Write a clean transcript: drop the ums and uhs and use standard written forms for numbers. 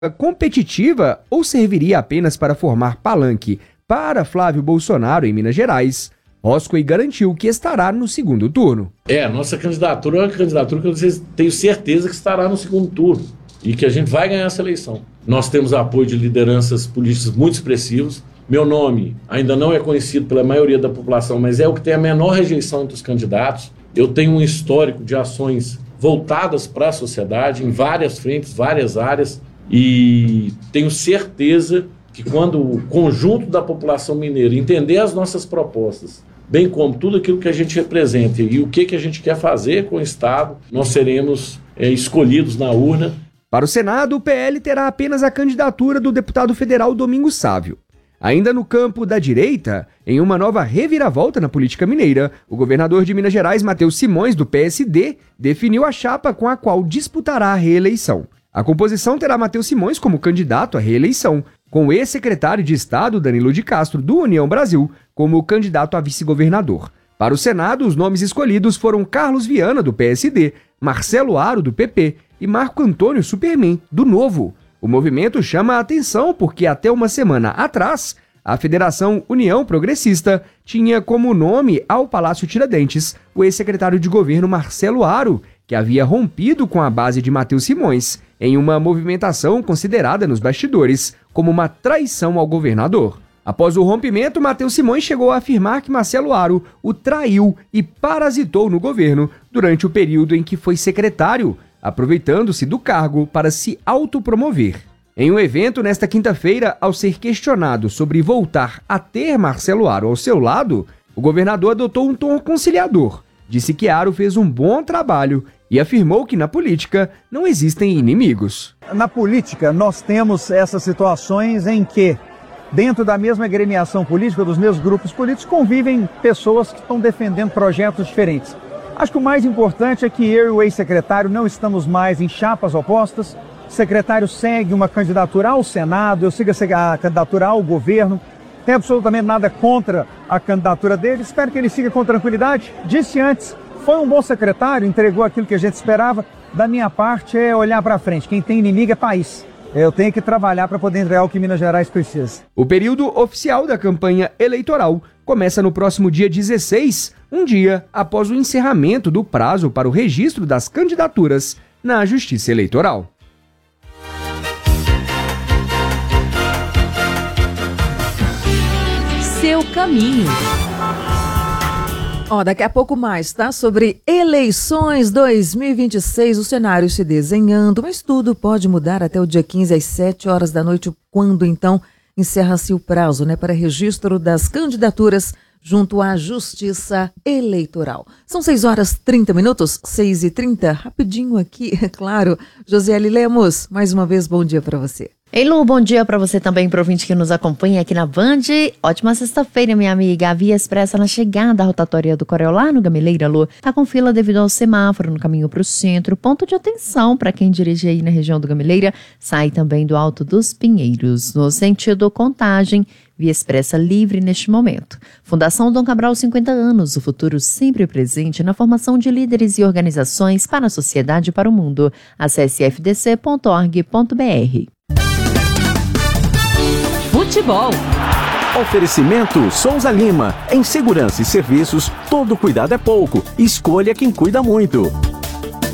competitiva ou serviria apenas para formar palanque para Flávio Bolsonaro em Minas Gerais, Roscoe garantiu que estará no segundo turno. Nossa candidatura é uma candidatura que eu tenho certeza que estará no segundo turno e que a gente vai ganhar essa eleição. Nós temos apoio de lideranças políticas muito expressivos. Meu nome ainda não é conhecido pela maioria da população, mas é o que tem a menor rejeição entre os candidatos. Eu tenho um histórico de ações voltadas para a sociedade, em várias frentes, várias áreas, e tenho certeza que quando o conjunto da população mineira entender as nossas propostas, bem como tudo aquilo que a gente representa e o que a gente quer fazer com o Estado, nós seremos escolhidos na urna. Para o Senado, o PL terá apenas a candidatura do deputado federal Domingos Sávio. Ainda no campo da direita, em uma nova reviravolta na política mineira, o governador de Minas Gerais, Matheus Simões, do PSD, definiu a chapa com a qual disputará a reeleição. A composição terá Matheus Simões como candidato à reeleição, com o ex-secretário de Estado, Danilo de Castro, do União Brasil, como candidato a vice-governador. Para o Senado, os nomes escolhidos foram Carlos Viana, do PSD, Marcelo Aro, do PP, e Marco Antônio Superman, do Novo. O movimento chama a atenção porque até uma semana atrás, a Federação União Progressista tinha como nome ao Palácio Tiradentes o ex-secretário de governo Marcelo Aro, que havia rompido com a base de Matheus Simões em uma movimentação considerada nos bastidores como uma traição ao governador. Após o rompimento, Matheus Simões chegou a afirmar que Marcelo Aro o traiu e parasitou no governo durante o período em que foi secretário, aproveitando-se do cargo para se autopromover. Em um evento nesta quinta-feira, ao ser questionado sobre voltar a ter Marcelo Aro ao seu lado, o governador adotou um tom conciliador. Disse que Aro fez um bom trabalho e afirmou que na política não existem inimigos. Na política, nós temos essas situações em que, dentro da mesma agremiação política, dos mesmos grupos políticos, convivem pessoas que estão defendendo projetos diferentes. Acho que o mais importante é que eu e o ex-secretário não estamos mais em chapas opostas. O secretário segue uma candidatura ao Senado, eu sigo a candidatura ao governo. Não tenho absolutamente nada contra a candidatura dele, espero que ele siga com tranquilidade. Disse antes, foi um bom secretário, entregou aquilo que a gente esperava. Da minha parte é olhar para frente, quem tem inimigo é país. Eu tenho que trabalhar para poder entregar o que Minas Gerais precisa. O período oficial da campanha eleitoral começa no próximo dia 16, um dia após o encerramento do prazo para o registro das candidaturas na Justiça Eleitoral. Seu caminho. Daqui a pouco mais, tá? Sobre eleições 2026, o cenário se desenhando, mas tudo pode mudar até o dia 15 às 7 horas da noite, quando então encerra-se o prazo, para registro das candidaturas junto à Justiça Eleitoral. São 6 horas 30 minutos, 6h30, rapidinho aqui, é claro. Josiele Lemos, mais uma vez, bom dia para você. Ei, Lu, bom dia para você também, pro ouvinte que nos acompanha aqui na Band. Ótima sexta-feira, minha amiga. A Via Expressa na chegada à rotatória do Coreia, lá no Gameleira, Lu, tá com fila devido ao semáforo no caminho para o centro. Ponto de atenção para quem dirige aí na região do Gameleira. Sai também do Alto dos Pinheiros, no sentido Contagem. Via Expressa livre neste momento. Fundação Dom Cabral, 50 anos. O futuro sempre presente na formação de líderes e organizações para a sociedade e para o mundo. Acesse fdc.org.br. Futebol. Oferecimento Souza Lima. Em segurança e serviços, todo cuidado é pouco. Escolha quem cuida muito.